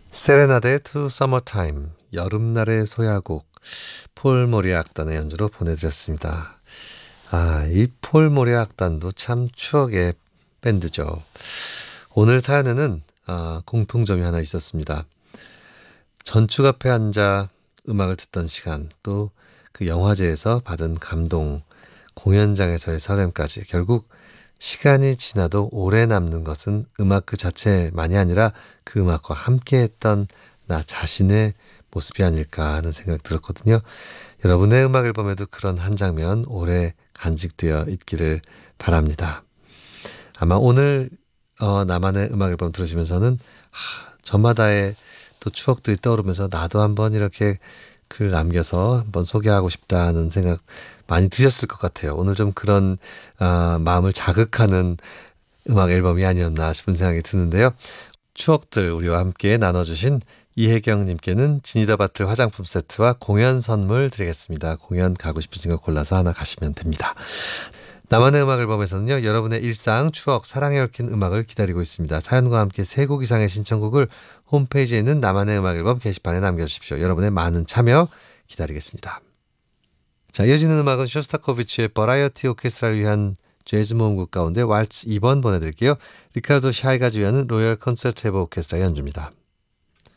세레나데 투 서머타임 여름날의 소야곡 폴 모리아 악단의 연주로 보내드렸습니다. 이 폴 모리아 악단도 참 추억의 밴드죠. 오늘 사연에는 공통점이 하나 있었습니다. 전축 앞에 앉아 음악을 듣던 시간, 또 그 영화제에서 받은 감동, 공연장에서의 설렘까지 결국 시간이 지나도 오래 남는 것은 음악 그 자체만이 아니라 그 음악과 함께했던 나 자신의 모습이 아닐까 하는 생각 들었거든요. 여러분의 음악 앨범에도 그런 한 장면 오래 간직되어 있기를 바랍니다. 아마 오늘 나만의 음악 앨범 들으시면서는 저마다의 또 추억들이 떠오르면서 나도 한번 이렇게 글 남겨서 한번 소개하고 싶다는 생각 많이 드셨을 것 같아요. 오늘 좀 그런 마음을 자극하는 음악 앨범이 아니었나 싶은 생각이 드는데요. 추억들 우리와 함께 나눠주신 이혜경님께는 지니다 바틀 화장품 세트와 공연 선물 드리겠습니다. 공연 가고 싶으신 거 골라서 하나 가시면 됩니다. 나만의 음악 앨범에서는요, 여러분의 일상, 추억, 사랑에 얽힌 음악을 기다리고 있습니다. 사연과 함께 3곡 이상의 신청곡을 홈페이지에 있는 나만의 음악 앨범 게시판에 남겨주십시오. 여러분의 많은 참여 기다리겠습니다. 자, 이어지는 음악은 쇼스타코비치의 버라이어티 오케스트라를 위한 재즈 모음곡 가운데 왈츠 2번 보내드릴게요. 리카르도 샤이가 지휘하는 로열 콘서트 헤버 오케스트라 연주입니다.